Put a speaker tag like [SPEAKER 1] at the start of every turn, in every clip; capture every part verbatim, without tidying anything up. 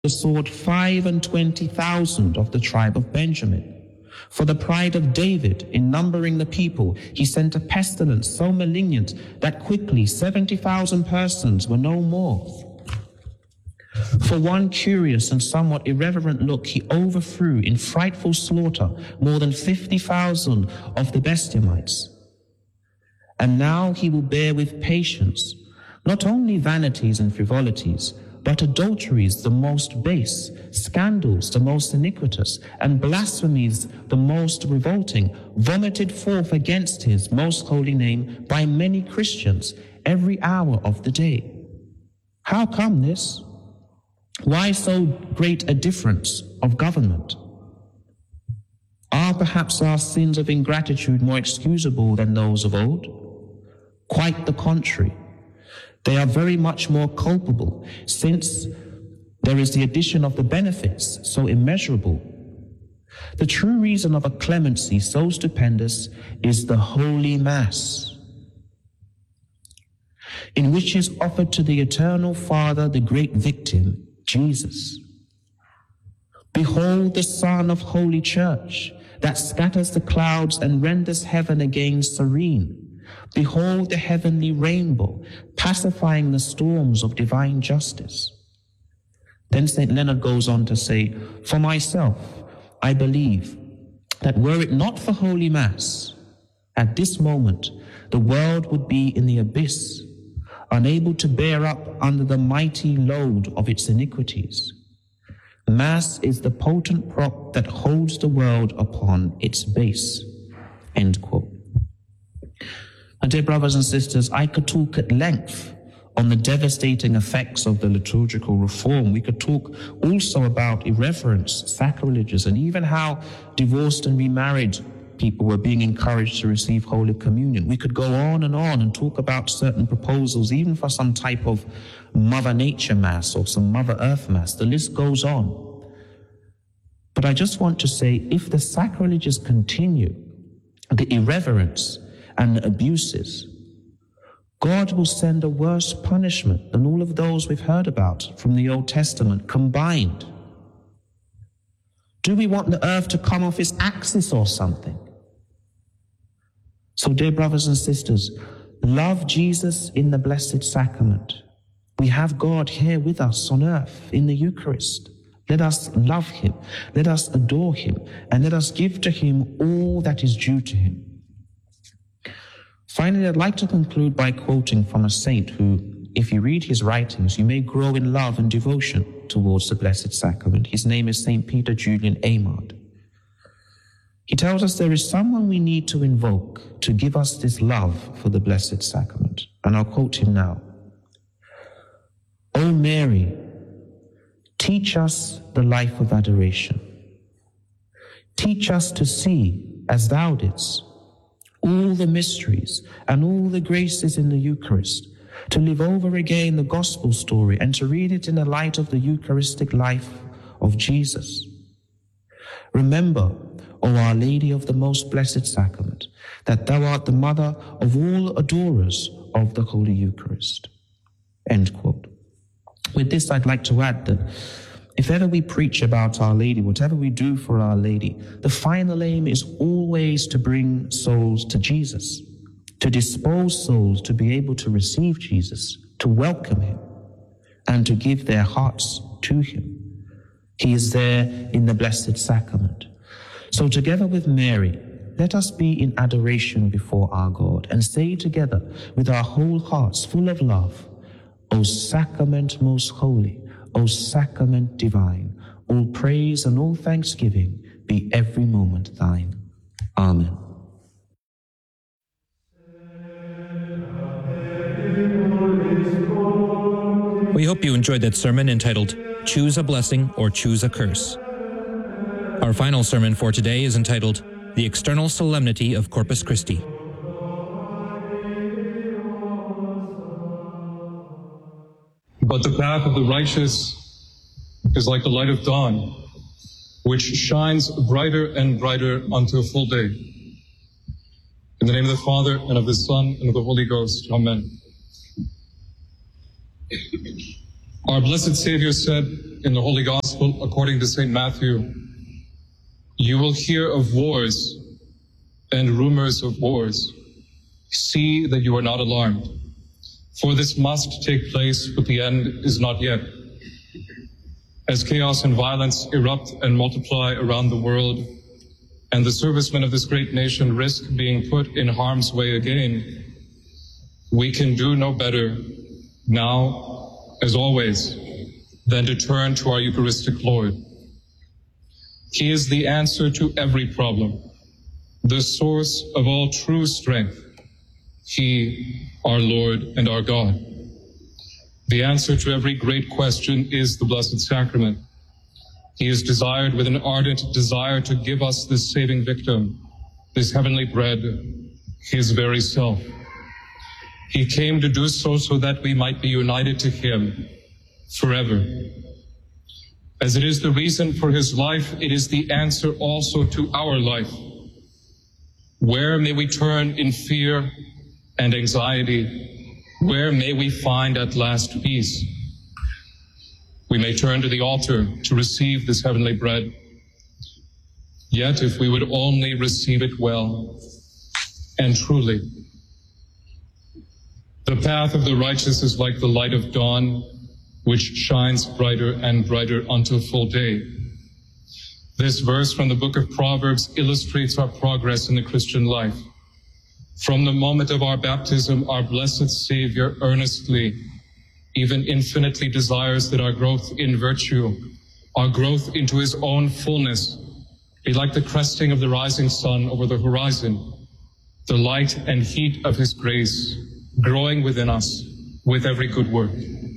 [SPEAKER 1] the sword five and twenty thousand of the tribe of Benjamin. For the pride of David, in numbering the people, he sent a pestilence so malignant that quickly seventy thousand persons were no more. For one curious and somewhat irreverent look, he overthrew in frightful slaughter more than fifty thousand of the Benjamites. And now he will bear with patience not only vanities and frivolities, but adulteries the most base, scandals the most iniquitous, and blasphemies the most revolting, vomited forth against his most holy name by many Christians every hour of the day. How come this? Why so great a difference of government? Are perhaps our sins of ingratitude more excusable than those of old? Quite the contrary. They are very much more culpable, since there is the addition of the benefits so immeasurable. The true reason of a clemency so stupendous is the Holy Mass, in which is offered to the Eternal Father the great victim, Jesus. Behold the Son of Holy Church, that scatters the clouds and renders heaven again serene. Behold the heavenly rainbow, pacifying the storms of divine justice. Then Saint Leonard goes on to say, for myself, I believe that were it not for Holy Mass, at this moment, the world would be in the abyss, unable to bear up under the mighty load of its iniquities. Mass is the potent prop that holds the world upon its base. End quote. And dear brothers and sisters, I could talk at length on the devastating effects of the liturgical reform. We could talk also about irreverence, sacrileges, and even how divorced and remarried people were being encouraged to receive Holy Communion. We could go on and on and talk about certain proposals, even for some type of Mother Nature Mass or some Mother Earth Mass. The list goes on. But I just want to say, if the sacrileges continue, the irreverence and the abuses, God will send a worse punishment than all of those we've heard about from the Old Testament combined. Do we want the earth to come off its axis or something? So, dear brothers and sisters, love Jesus in the Blessed Sacrament. We have God here with us on earth in the Eucharist. Let us love him, let us adore him, and let us give to him all that is due to him. Finally, I'd like to conclude by quoting from a saint who, if you read his writings, you may grow in love and devotion towards the Blessed Sacrament. His name is Saint Peter Julian Eymard. He tells us there is someone we need to invoke to give us this love for the Blessed Sacrament. And I'll quote him now. O Mary, teach us the life of adoration. Teach us to see, as thou didst, all the mysteries and all the graces in the Eucharist, to live over again the gospel story and to read it in the light of the Eucharistic life of Jesus. Remember, O Our Lady of the Most Blessed Sacrament, that thou art the mother of all adorers of the Holy Eucharist. End quote. With this, I'd like to add that if ever we preach about Our Lady, whatever we do for Our Lady, the final aim is always to bring souls to Jesus, to dispose souls to be able to receive Jesus, to welcome him, and to give their hearts to him. He is there in the Blessed Sacrament. So together with Mary, let us be in adoration before our God and say together with our whole hearts full of love, O Sacrament most holy, O Sacrament divine, all praise and all thanksgiving be every moment thine. Amen.
[SPEAKER 2] We hope you enjoyed that sermon entitled, Choose a Blessing or Choose a Curse. Our final sermon for today is entitled, The External Solemnity of Corpus Christi.
[SPEAKER 3] But the path of the righteous is like the light of dawn, which shines brighter and brighter until full day. In the name of the Father, and of the Son, and of the Holy Ghost. Amen. Our blessed Savior said, in the Holy Gospel according to Saint Matthew, you will hear of wars and rumors of wars. See that you are not alarmed, for this must take place, but the end is not yet. As chaos and violence erupt and multiply around the world, and the servicemen of this great nation risk being put in harm's way again, we can do no better now, as always, than to turn to our Eucharistic Lord. He is the answer to every problem, the source of all true strength. He, our Lord and our God. The answer to every great question is the Blessed Sacrament. He is desired with an ardent desire to give us this saving victim, this heavenly bread, his very self. He came to do so so that we might be united to him forever. As it is the reason for his life, it is the answer also to our life. Where may we turn in fear and anxiety? Where may we find at last peace? We may turn to the altar to receive this heavenly bread. Yet if we would only receive it well and truly. The path of the righteous is like the light of dawn, which shines brighter and brighter until full day. This verse from the book of Proverbs illustrates our progress in the Christian life. From the moment of our baptism, our blessed Savior earnestly, even infinitely desires that our growth in virtue, our growth into his own fullness, be like the cresting of the rising sun over the horizon, the light and heat of his grace growing within us with every good work.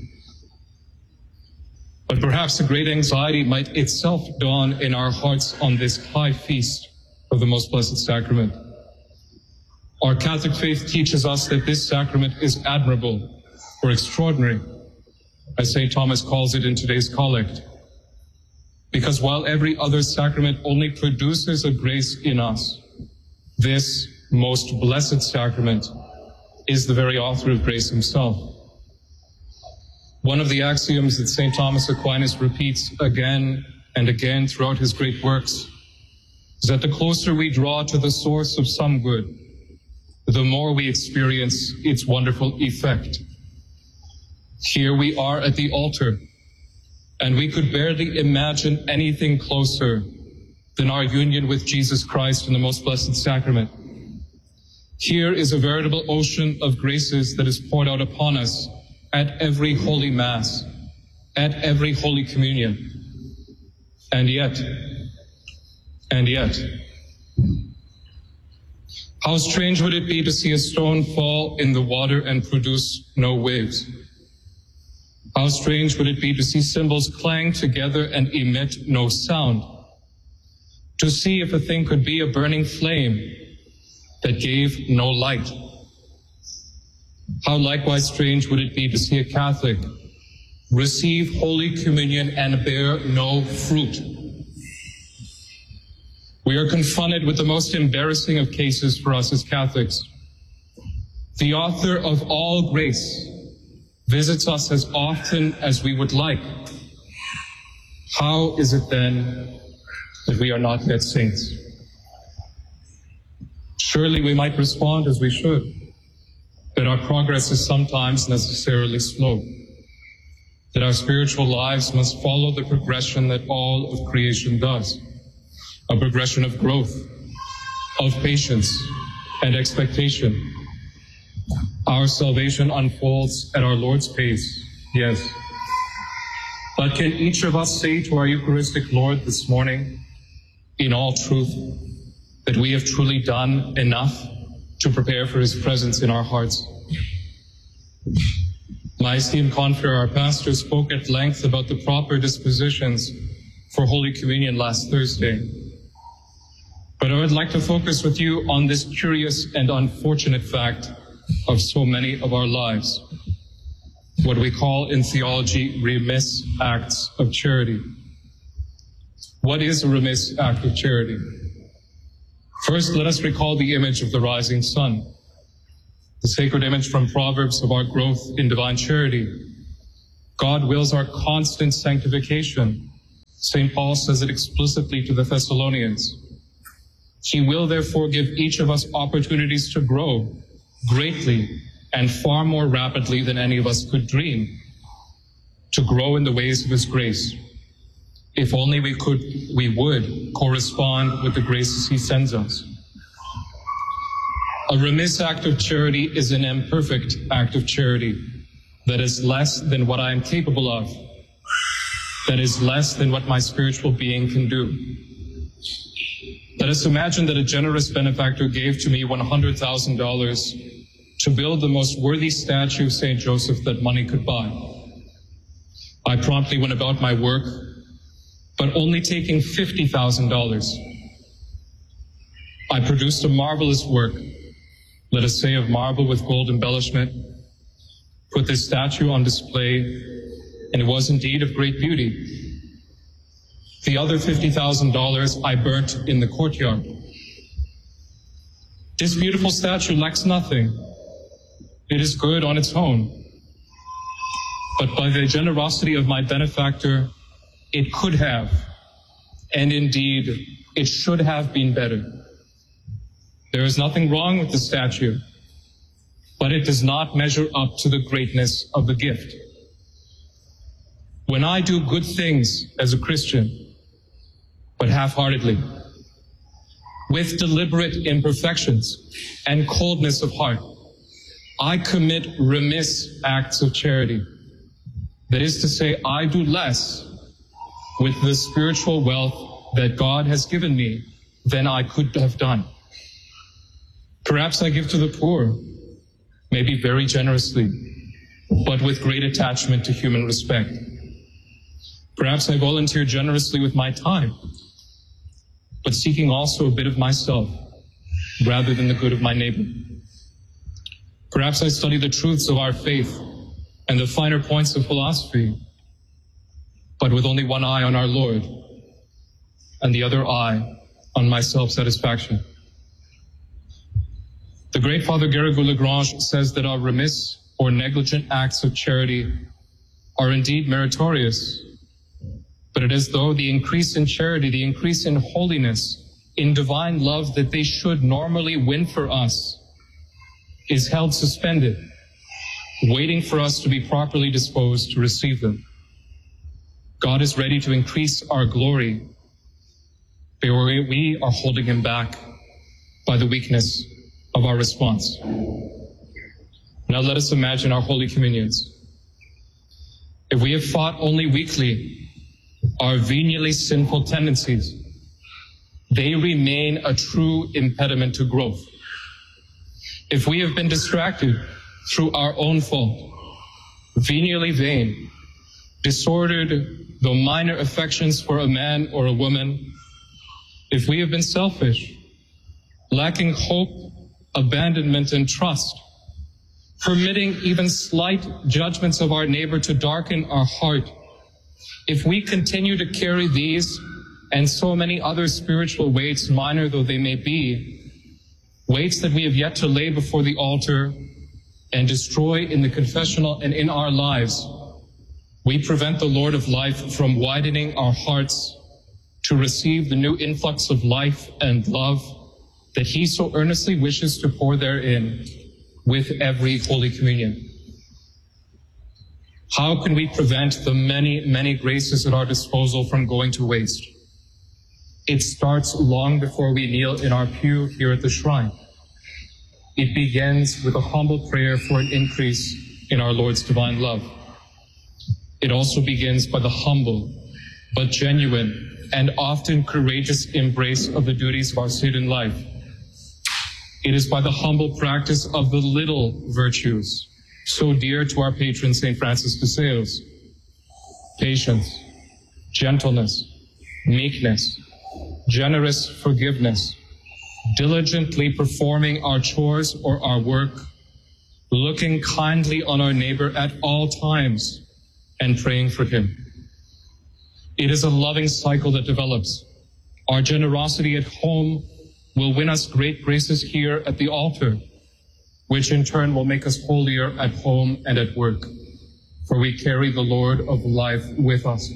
[SPEAKER 3] But perhaps a great anxiety might itself dawn in our hearts on this high feast of the Most Blessed Sacrament. Our Catholic faith teaches us that this sacrament is admirable or extraordinary, as Saint Thomas calls it in today's collect, because while every other sacrament only produces a grace in us, this most blessed sacrament is the very author of grace himself. One of the axioms that Saint Thomas Aquinas repeats again and again throughout his great works is that the closer we draw to the source of some good, the more we experience its wonderful effect. Here we are at the altar, and we could barely imagine anything closer than our union with Jesus Christ in the Most Blessed Sacrament. Here is a veritable ocean of graces that is poured out upon us at every Holy Mass, at every Holy Communion. And yet, and yet, how strange would it be to see a stone fall in the water and produce no waves? How strange would it be to see cymbals clang together and emit no sound? To see if a thing could be a burning flame that gave no light? How likewise strange would it be to see a Catholic receive Holy Communion and bear no fruit? We are confronted with the most embarrassing of cases for us as Catholics. The author of all grace visits us as often as we would like. How is it then that we are not yet saints? Surely we might respond as we should, that our progress is sometimes necessarily slow, that our spiritual lives must follow the progression that all of creation does, a progression of growth, of patience and expectation. Our salvation unfolds at our Lord's pace, yes. But can each of us say to our Eucharistic Lord this morning, in all truth, that we have truly done enough to prepare for his presence in our hearts? My esteemed confrere, our pastor, spoke at length about the proper dispositions for Holy Communion last Thursday. But I would like to focus with you on this curious and unfortunate fact of so many of our lives, what we call in theology remiss acts of charity. What is a remiss act of charity? First, let us recall the image of the rising sun, the sacred image from Proverbs of our growth in divine charity. God wills our constant sanctification. Saint Paul says it explicitly to the Thessalonians. He will therefore give each of us opportunities to grow greatly and far more rapidly than any of us could dream, to grow in the ways of his grace. If only we could, we would correspond with the graces he sends us. A remiss act of charity is an imperfect act of charity that is less than what I am capable of, that is less than what my spiritual being can do. Let us imagine that a generous benefactor gave to me one hundred thousand dollars to build the most worthy statue of Saint Joseph that money could buy. I promptly went about my work, but only taking fifty thousand dollars. I produced a marvelous work, let us say of marble with gold embellishment, put this statue on display, and it was indeed of great beauty. The other fifty thousand dollars I burnt in the courtyard. This beautiful statue lacks nothing. It is good on its own. But by the generosity of my benefactor, it could have, and indeed, it should have been better. There is nothing wrong with the statue, but it does not measure up to the greatness of the gift. When I do good things as a Christian, but half-heartedly, with deliberate imperfections and coldness of heart, I commit remiss acts of charity. That is to say, I do less with the spiritual wealth that God has given me than I could have done. Perhaps I give to the poor, maybe very generously, but with great attachment to human respect. Perhaps I volunteer generously with my time, but seeking also a bit of myself rather than the good of my neighbor. Perhaps I study the truths of our faith and the finer points of philosophy, but with only one eye on our Lord and the other eye on my self-satisfaction. The great Father Garrigou-Lagrange says that our remiss or negligent acts of charity are indeed meritorious, but it is though the increase in charity, the increase in holiness, in divine love that they should normally win for us, is held suspended, waiting for us to be properly disposed to receive them. God is ready to increase our glory, but we are holding him back by the weakness of our response. Now let us imagine our Holy Communions. If we have fought only weakly our venially sinful tendencies, they remain a true impediment to growth. If we have been distracted through our own fault, venially vain, disordered, though minor affections for a man or a woman, if we have been selfish, lacking hope, abandonment, and trust, permitting even slight judgments of our neighbor to darken our heart, if we continue to carry these and so many other spiritual weights, minor though they may be, weights that we have yet to lay before the altar and destroy in the confessional and in our lives, we prevent the Lord of life from widening our hearts to receive the new influx of life and love that he so earnestly wishes to pour therein with every Holy Communion. How can we prevent the many, many graces at our disposal from going to waste? It starts long before we kneel in our pew here at the shrine. It begins with a humble prayer for an increase in our Lord's divine love. It also begins by the humble, but genuine and often courageous embrace of the duties of our citizen life. It is by the humble practice of the little virtues, so dear to our patron Saint Francis de Sales: patience, gentleness, meekness, generous forgiveness, diligently performing our chores or our work, looking kindly on our neighbor at all times, and praying for him. It is a loving cycle that develops. Our generosity at home will win us great graces here at the altar, which in turn will make us holier at home and at work. for we carry the Lord of life with us.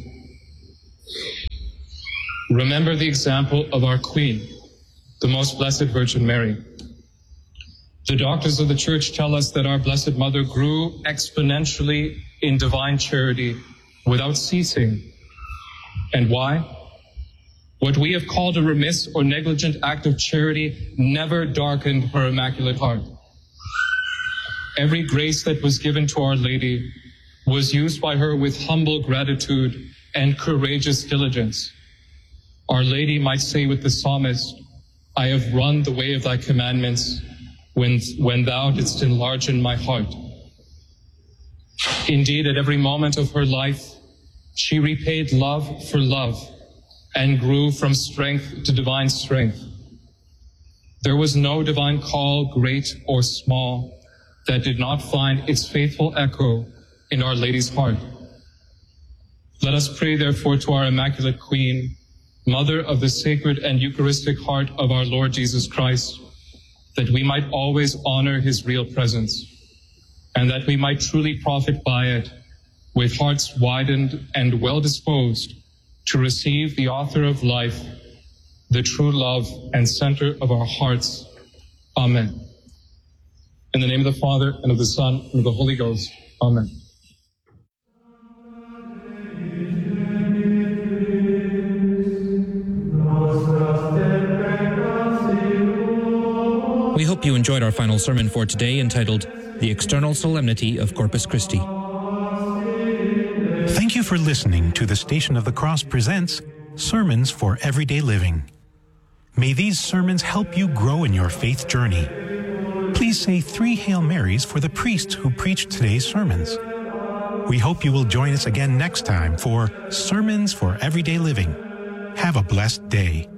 [SPEAKER 3] Remember the example of our Queen, the Most Blessed Virgin Mary. The doctors of the Church tell us that our Blessed Mother grew exponentially in divine charity without ceasing. And why? What we have called a remiss or negligent act of charity never darkened her Immaculate Heart. Every grace that was given to Our Lady was used by her with humble gratitude and courageous diligence. Our Lady might say with the psalmist, I have run the way of thy commandments when, when thou didst enlarge in my heart. Indeed, at every moment of her life, she repaid love for love and grew from strength to divine strength. There was no divine call, great or small, that did not find its faithful echo in Our Lady's heart. Let us pray, therefore, to our Immaculate Queen, Mother of the Sacred and Eucharistic Heart of our Lord Jesus Christ, that we might always honor his real presence, and that we might truly profit by it, with hearts widened and well-disposed to receive the author of life, the true love and center of our hearts. Amen. In the name of the Father, and of the Son, and of the Holy Ghost. Amen.
[SPEAKER 2] We hope you enjoyed our final sermon for today, entitled The External Solemnity of Corpus Christi.
[SPEAKER 4] Thank you for listening to the Station of the Cross presents Sermons for Everyday Living. May these sermons help you grow in your faith journey. Please say three Hail Marys for the priest who preached today's sermons. We hope you will join us again next time for Sermons for Everyday Living. Have a blessed day.